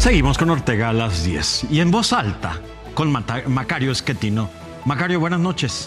Seguimos con Ortega a las 10 y en voz alta con Macario Esquetino. Macario, buenas noches.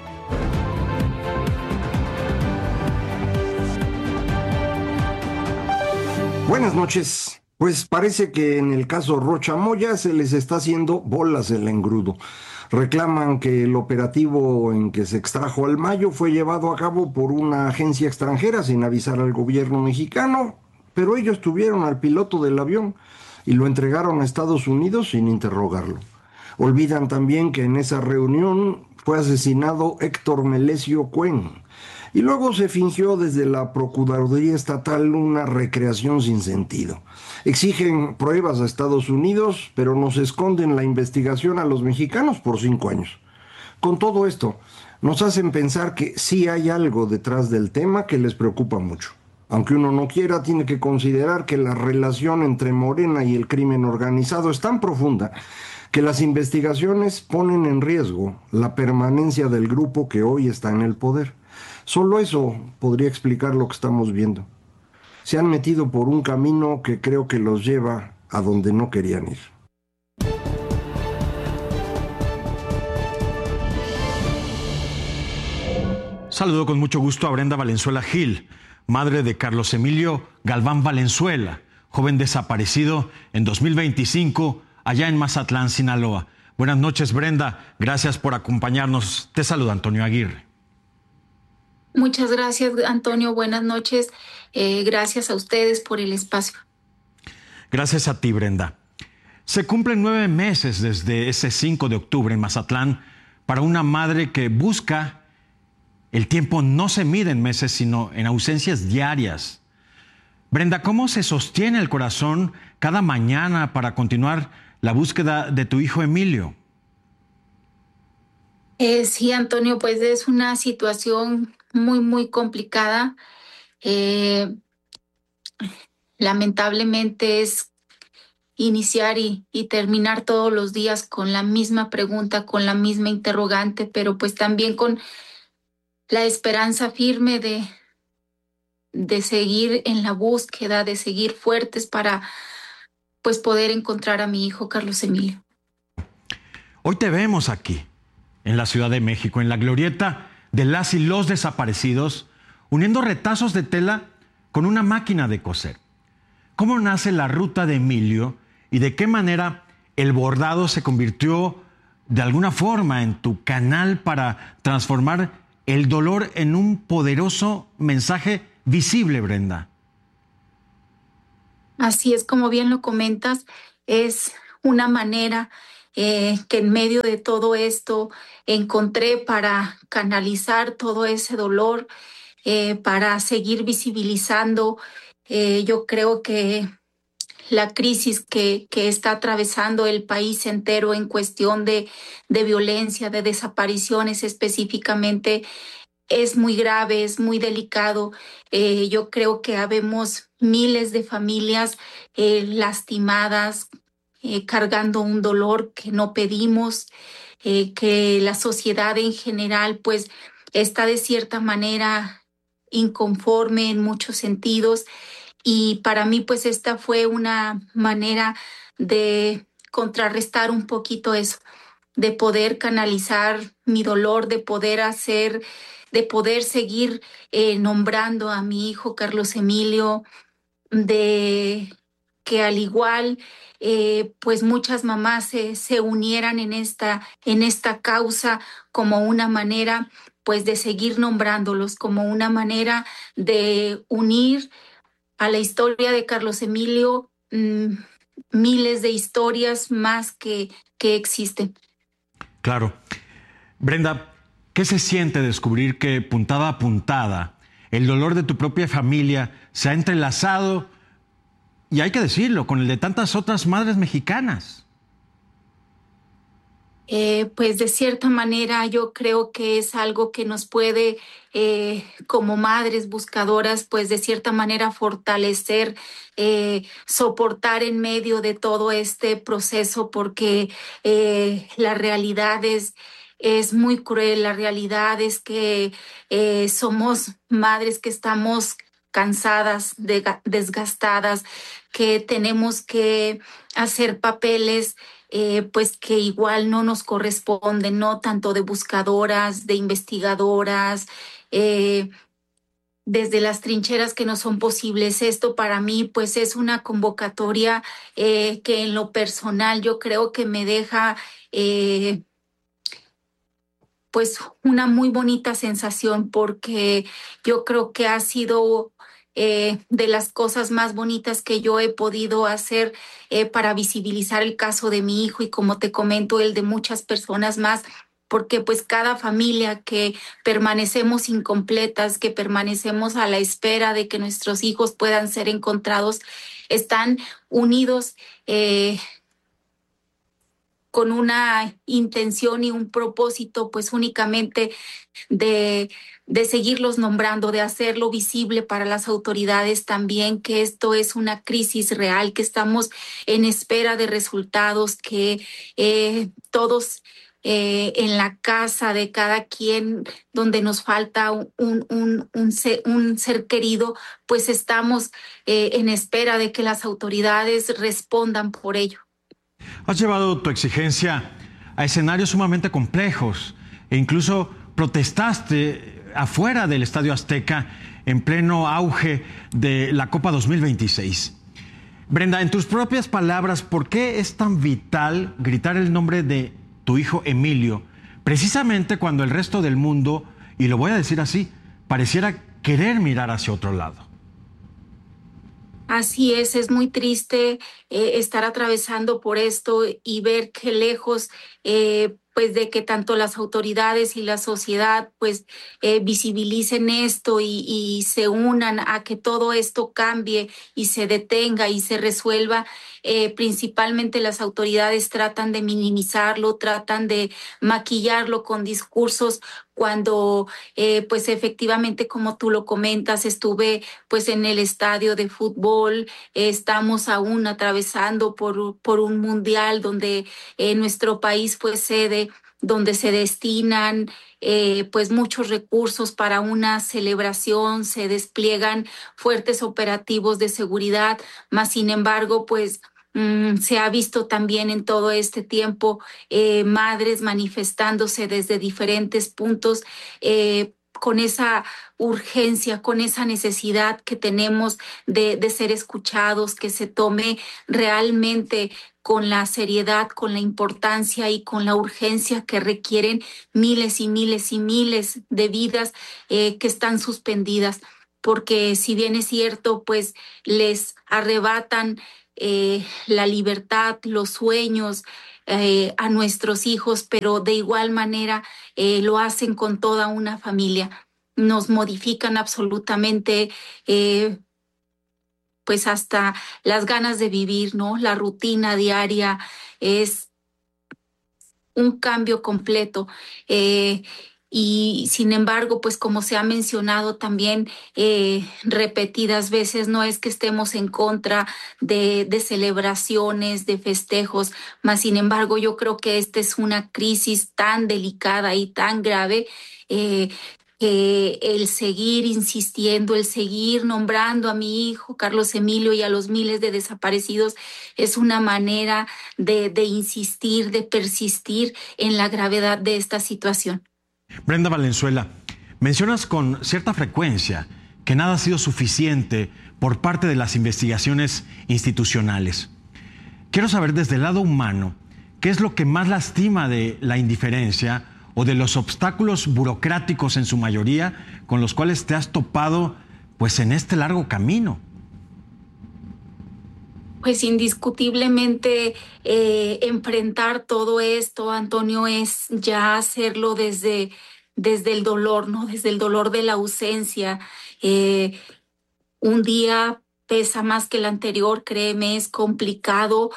Buenas noches. Pues parece que en el caso Rocha Moya se les está haciendo bolas el engrudo. Reclaman que el operativo en que se extrajo al Mayo fue llevado a cabo por una agencia extranjera sin avisar al gobierno mexicano, pero ellos tuvieron al piloto del avión y lo entregaron a Estados Unidos sin interrogarlo. Olvidan también que en esa reunión fue asesinado Héctor Melesio Cuen. Y luego se fingió desde la Procuraduría Estatal una recreación sin sentido. Exigen pruebas a Estados Unidos, pero nos esconden la investigación a los mexicanos por 5 años. Con todo esto, nos hacen pensar que sí hay algo detrás del tema que les preocupa mucho. Aunque uno no quiera, tiene que considerar que la relación entre Morena y el crimen organizado es tan profunda que las investigaciones ponen en riesgo la permanencia del grupo que hoy está en el poder. Solo eso podría explicar lo que estamos viendo. Se han metido por un camino que creo que los lleva a donde no querían ir. Saludo con mucho gusto a Brenda Valenzuela Gil, madre de Carlos Emilio Galván Valenzuela, joven desaparecido en 2025 allá en Mazatlán, Sinaloa. Buenas noches, Brenda. Gracias por acompañarnos. Te saluda Antonio Aguirre. Muchas gracias, Antonio. Buenas noches. Gracias a ustedes por el espacio. Gracias a ti, Brenda. Se cumplen 9 meses desde ese 5 de octubre en Mazatlán para una madre que busca. El tiempo no se mide en meses, sino en ausencias diarias. Brenda, ¿cómo se sostiene el corazón cada mañana para continuar la búsqueda de tu hijo Emilio? Sí, Antonio, pues es una situación muy, muy complicada. Lamentablemente es iniciar y terminar todos los días con la misma pregunta, con la misma interrogante, pero pues también con la esperanza firme de seguir en la búsqueda, de seguir fuertes para pues poder encontrar a mi hijo Carlos Emilio. Hoy te vemos aquí, en la Ciudad de México, en la glorieta de las y los desaparecidos, uniendo retazos de tela con una máquina de coser. ¿Cómo nace la ruta de Emilio y de qué manera el bordado se convirtió de alguna forma en tu canal para transformar el dolor en un poderoso mensaje visible, Brenda? Así es, como bien lo comentas, es una manera que en medio de todo esto encontré para canalizar todo ese dolor, para seguir visibilizando. Yo creo que la crisis que está atravesando el país entero en cuestión de violencia, de desapariciones específicamente, es muy grave, es muy delicado. Yo creo que habemos miles de familias lastimadas, cargando un dolor que no pedimos, que la sociedad en general pues está de cierta manera inconforme en muchos sentidos. Y para mí pues esta fue una manera de contrarrestar un poquito eso, de poder canalizar mi dolor, de poder seguir nombrando a mi hijo Carlos Emilio, de que al igual pues muchas mamás se unieran en esta causa como una manera pues de seguir nombrándolos, como una manera de unir a la historia de Carlos Emilio miles de historias más que existen. Claro. Brenda, ¿qué se siente descubrir que puntada a puntada el dolor de tu propia familia se ha entrelazado, y hay que decirlo, con el de tantas otras madres mexicanas? Pues de cierta manera yo creo que es algo que nos puede, como madres buscadoras, pues de cierta manera fortalecer, soportar en medio de todo este proceso, porque la realidad es muy cruel. La realidad es que somos madres que estamos cansadas, desgastadas, que tenemos que hacer papeles pues que igual no nos corresponden, ¿no? Tanto de buscadoras, de investigadoras, desde las trincheras que no son posibles. Esto para mí pues es una convocatoria que en lo personal yo creo que me deja pues una muy bonita sensación, porque yo creo que ha sido de las cosas más bonitas que yo he podido hacer para visibilizar el caso de mi hijo y, como te comento, el de muchas personas más, porque pues cada familia que permanecemos incompletas, que permanecemos a la espera de que nuestros hijos puedan ser encontrados, están unidos con una intención y un propósito pues únicamente de, de seguirlos nombrando, de hacerlo visible para las autoridades también, que esto es una crisis real, que estamos en espera de resultados, que todos en la casa de cada quien, donde nos falta un ser querido, pues estamos en espera de que las autoridades respondan por ello. Has llevado tu exigencia a escenarios sumamente complejos e incluso protestaste afuera del Estadio Azteca en pleno auge de la Copa 2026. Brenda, en tus propias palabras, ¿por qué es tan vital gritar el nombre de tu hijo Emilio precisamente cuando el resto del mundo, y lo voy a decir así, pareciera querer mirar hacia otro lado? Así es muy triste estar atravesando por esto y ver que lejos pues de que tanto las autoridades y la sociedad pues visibilicen esto y se unan a que todo esto cambie y se detenga y se resuelva. Principalmente las autoridades tratan de minimizarlo, tratan de maquillarlo con discursos, cuando pues efectivamente, como tú lo comentas, estuve pues en el estadio de fútbol. Estamos aún atravesando por un mundial donde nuestro país fue sede, donde se destinan pues muchos recursos para una celebración, se despliegan fuertes operativos de seguridad, mas sin embargo pues se ha visto también en todo este tiempo madres manifestándose desde diferentes puntos con esa urgencia, con esa necesidad que tenemos de ser escuchados, que se tome realmente con la seriedad, con la importancia y con la urgencia que requieren miles y miles y miles de vidas que están suspendidas. Porque si bien es cierto, pues les arrebatan la libertad, los sueños a nuestros hijos, pero de igual manera lo hacen con toda una familia. Nos modifican absolutamente, pues hasta las ganas de vivir, ¿no? La rutina diaria es un cambio completo. Y sin embargo, pues como se ha mencionado también repetidas veces, no es que estemos en contra de celebraciones, de festejos, mas sin embargo yo creo que esta es una crisis tan delicada y tan grave que el seguir insistiendo, el seguir nombrando a mi hijo Carlos Emilio y a los miles de desaparecidos es una manera de insistir, de persistir en la gravedad de esta situación. Brenda Valenzuela, mencionas con cierta frecuencia que nada ha sido suficiente por parte de las investigaciones institucionales. Quiero saber desde el lado humano, ¿qué es lo que más lastima de la indiferencia o de los obstáculos burocráticos en su mayoría con los cuales te has topado pues en este largo camino? Pues indiscutiblemente enfrentar todo esto, Antonio, es ya hacerlo desde el dolor, ¿no? Desde el dolor de la ausencia. Un día pesa más que el anterior, créeme, es complicado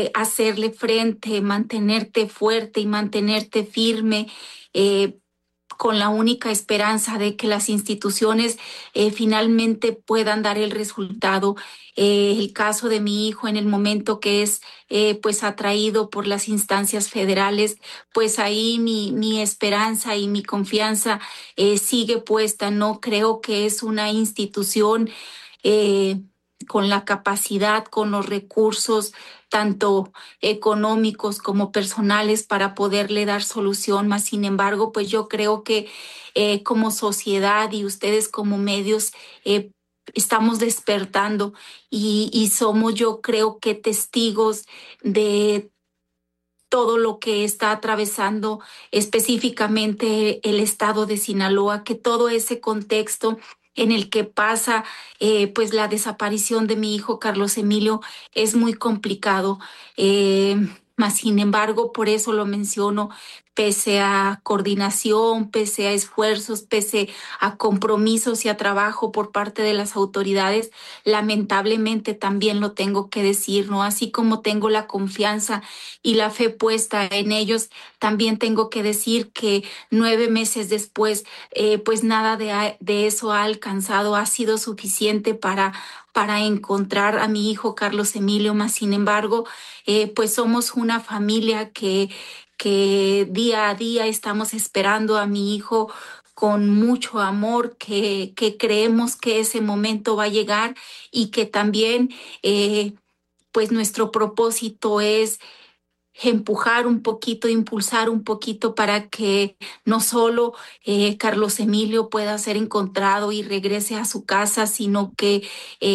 hacerle frente, mantenerte fuerte y mantenerte firme. con la única esperanza de que las instituciones finalmente puedan dar el resultado. El caso de mi hijo en el momento que es pues atraído por las instancias federales, pues ahí mi esperanza y mi confianza sigue puesta. No creo que es una institución eh, con la capacidad, con los recursos, tanto económicos como personales, para poderle dar solución. Más sin embargo, pues yo creo que como sociedad y ustedes como medios estamos despertando y somos, yo creo que, testigos de todo lo que está atravesando específicamente el estado de Sinaloa, que todo ese contexto en el que pasa pues la desaparición de mi hijo Carlos Emilio es muy complicado. Mas sin embargo, por eso lo menciono, pese a coordinación, pese a esfuerzos, pese a compromisos y a trabajo por parte de las autoridades, lamentablemente también lo tengo que decir, ¿no? Así como tengo la confianza y la fe puesta en ellos, también tengo que decir que 9 meses después, pues nada de eso ha alcanzado, ha sido suficiente para encontrar a mi hijo Carlos Emilio. Más sin embargo, pues somos una familia que día a día estamos esperando a mi hijo con mucho amor, que creemos que ese momento va a llegar y que también pues nuestro propósito es empujar un poquito, impulsar un poquito para que no solo Carlos Emilio pueda ser encontrado y regrese a su casa, sino que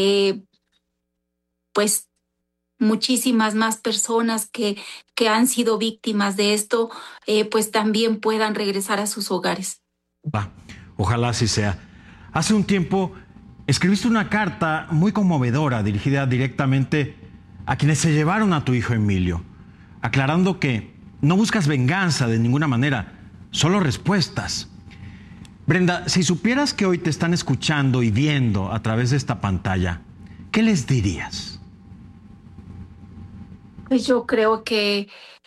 pues muchísimas más personas que han sido víctimas de esto, pues también puedan regresar a sus hogares. Va, ojalá así sea. Hace un tiempo escribiste una carta muy conmovedora dirigida directamente a quienes se llevaron a tu hijo Emilio, aclarando que no buscas venganza de ninguna manera, solo respuestas. Brenda, si supieras que hoy te están escuchando y viendo a través de esta pantalla, ¿qué les dirías? Pues yo creo que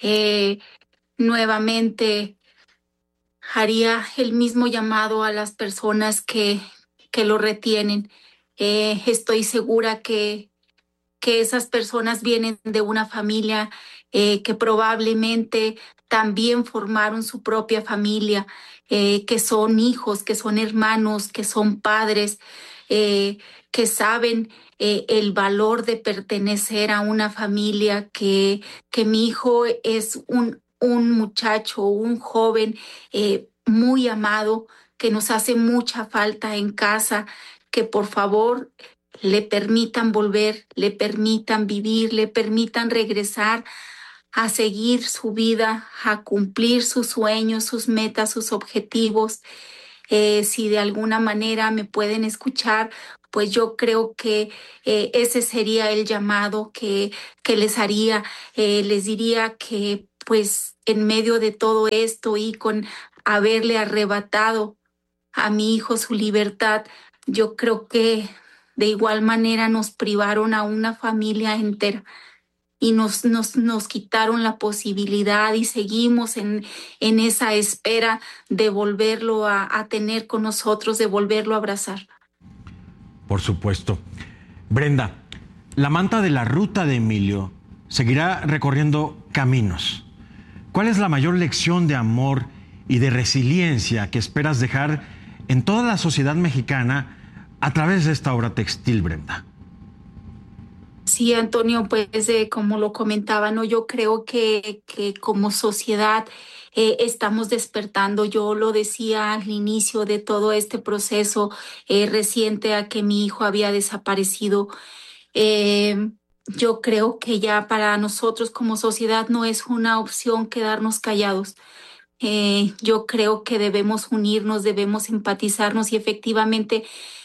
nuevamente haría el mismo llamado a las personas que lo retienen. Estoy segura que esas personas vienen de una familia que probablemente también formaron su propia familia, que son hijos, que son hermanos, que son padres, que saben el valor de pertenecer a una familia, que mi hijo es un muchacho, un joven muy amado, que nos hace mucha falta en casa, que por favor le permitan volver, le permitan vivir, le permitan regresar a seguir su vida, a cumplir sus sueños, sus metas, sus objetivos. Si de alguna manera me pueden escuchar, pues yo creo que ese sería el llamado que les haría. Les diría que pues en medio de todo esto y con haberle arrebatado a mi hijo su libertad, yo creo que de igual manera nos privaron a una familia entera y nos quitaron la posibilidad y seguimos en esa espera de volverlo a tener con nosotros, de volverlo a abrazar. Por supuesto. Brenda, la manta de la ruta de Emilio seguirá recorriendo caminos. ¿Cuál es la mayor lección de amor y de resiliencia que esperas dejar en toda la sociedad mexicana a través de esta obra textil, Brenda? Sí, Antonio, pues como lo comentaba, ¿no? Yo creo que como sociedad estamos despertando. Yo lo decía al inicio de todo este proceso reciente a que mi hijo había desaparecido. Eh, yo creo que ya para nosotros como sociedad no es una opción quedarnos callados. Yo creo que debemos unirnos, debemos empatizarnos y efectivamente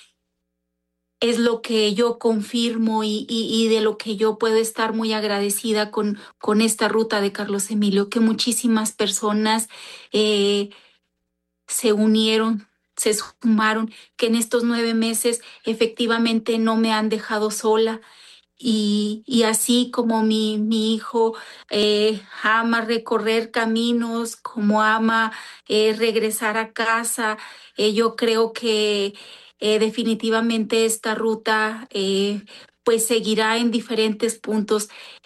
es lo que yo confirmo y de lo que yo puedo estar muy agradecida con esta ruta de Carlos Emilio, que muchísimas personas eh, se unieron, se sumaron, que en estos 9 meses efectivamente no me han dejado sola y así como mi hijo ama recorrer caminos, como ama regresar a casa, yo creo que definitivamente esta ruta pues seguirá en diferentes puntos.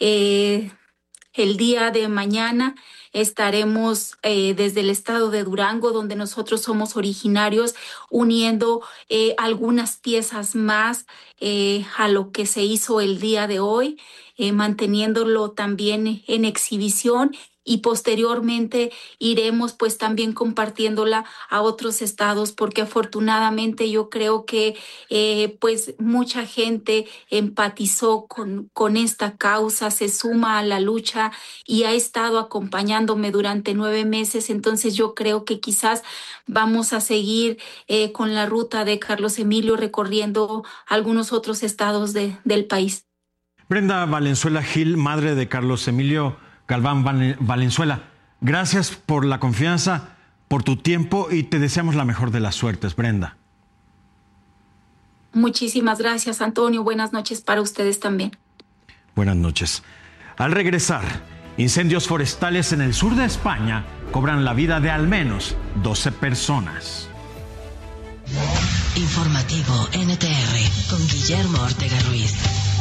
El día de mañana estaremos desde el estado de Durango, donde nosotros somos originarios, uniendo algunas piezas más a lo que se hizo el día de hoy, manteniéndolo también en exhibición. Y posteriormente iremos pues también compartiéndola a otros estados, porque afortunadamente yo creo que pues mucha gente empatizó con esta causa, se suma a la lucha y ha estado acompañándome durante 9 meses. Entonces yo creo que quizás vamos a seguir con la ruta de Carlos Emilio recorriendo algunos otros estados del país. Brenda Valenzuela Gil, madre de Carlos Emilio Galván Valenzuela, gracias por la confianza, por tu tiempo y te deseamos la mejor de las suertes, Brenda. Muchísimas gracias, Antonio. Buenas noches para ustedes también. Buenas noches. Al regresar, incendios forestales en el sur de España cobran la vida de al menos 12 personas. Informativo NTR con Guillermo Ortega Ruiz.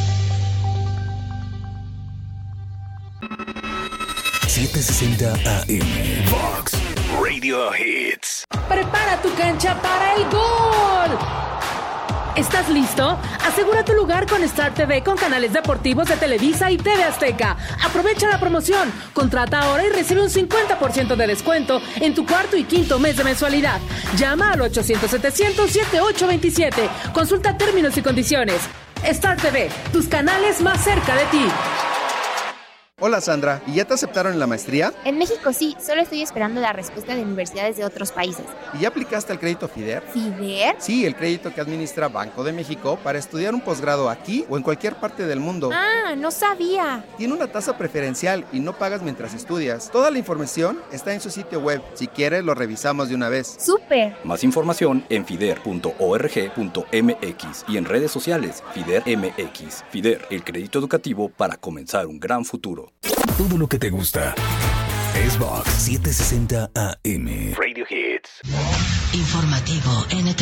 760 AM. Vox Radio Hits. Prepara tu cancha para el gol. ¿Estás listo? Asegura tu lugar con Star TV con canales deportivos de Televisa y TV Azteca. Aprovecha la promoción. Contrata ahora y recibe un 50% de descuento en tu cuarto y quinto mes de mensualidad. Llama al 800-700-7827. Consulta términos y condiciones. Star TV, tus canales más cerca de ti. Hola Sandra, ¿y ya te aceptaron en la maestría? En México sí, solo estoy esperando la respuesta de universidades de otros países. ¿Y ya aplicaste al crédito FIDER? ¿FIDER? Sí, el crédito que administra Banco de México para estudiar un posgrado aquí o en cualquier parte del mundo. Ah, no sabía. Tiene una tasa preferencial y no pagas mientras estudias. Toda la información está en su sitio web. Si quieres, lo revisamos de una vez. ¡Súper! Más información en fider.org.mx y en redes sociales FIDER MX. FIDER, el crédito educativo para comenzar un gran futuro. Todo lo que te gusta es Vox 760 AM. Radio Hits. Informativo NTR.